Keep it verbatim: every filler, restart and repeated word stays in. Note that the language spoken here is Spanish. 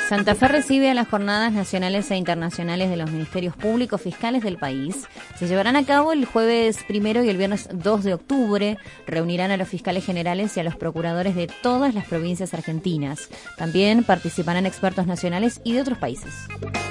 Santa Fe recibe a las jornadas nacionales e internacionales de los ministerios públicos fiscales del país. Se llevarán a cabo el jueves primero y el viernes dos de octubre. Reunirán a los fiscales generales y a los procuradores de todas las provincias argentinas. También participarán expertos nacionales y de otros países.